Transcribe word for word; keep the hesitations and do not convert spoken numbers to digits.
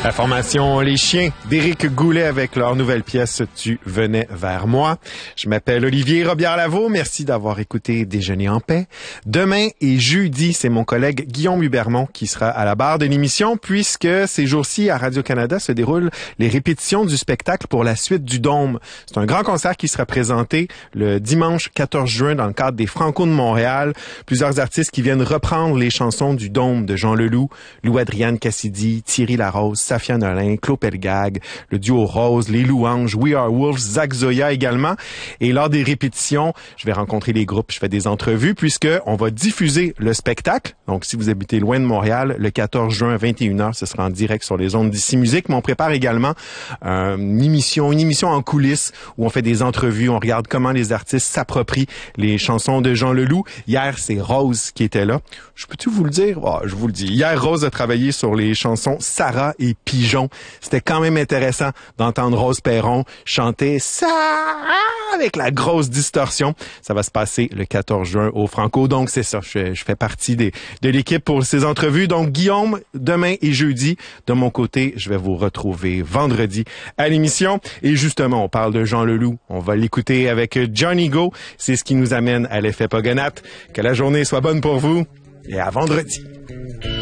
La formation Les Chiens d'Éric Goulet avec leur nouvelle pièce « Tu venais vers moi ». Je m'appelle Olivier Robillard-Lavaux. Merci d'avoir écouté Déjeuner en paix. Demain et jeudi, c'est mon collègue Guillaume Hubermont qui sera à la barre de l'émission puisque ces jours-ci, à Radio-Canada, se déroulent les répétitions du spectacle pour la suite du Dôme. C'est un grand concert qui sera présenté le dimanche quatorze juin dans le cadre des Franco de Montréal. Plusieurs artistes qui viennent reprendre les chansons du Dôme de Jean Leloup, Lou-Adrienne Cassidy, Thierry Larose, Safia Nolin, Claude Pelgag, le duo Rose, les Louanges, We Are Wolves, Zach Zoya également. Et lors des répétitions, je vais rencontrer les groupes, je fais des entrevues puisque on va diffuser le spectacle. Donc, si vous habitez loin de Montréal, le quatorze juin à vingt et une heures, ce sera en direct sur les ondes d'Ici Musique. Mais on prépare également euh, une émission, une émission en coulisses où on fait des entrevues, on regarde comment les artistes s'approprient les chansons de Jean Leloup. Hier, c'est Rose qui était là. Je peux-tu vous le dire? Oh, je vous le dis. Hier, Rose a travaillé sur les chansons Sarah et Pigeon. C'était quand même intéressant d'entendre Rose Perron chanter Sarah avec la grosse distorsion. Ça va se passer le quatorze juin au Franco. Donc, c'est ça. Je, je fais partie des, de l'équipe pour ces entrevues. Donc, Guillaume, demain et jeudi. De mon côté, je vais vous retrouver vendredi à l'émission. Et justement, on parle de Jean Leloup. On va l'écouter avec Johnny Go. C'est ce qui nous amène à l'effet Pogonat. Que la journée soit bonne pour vous et à vendredi.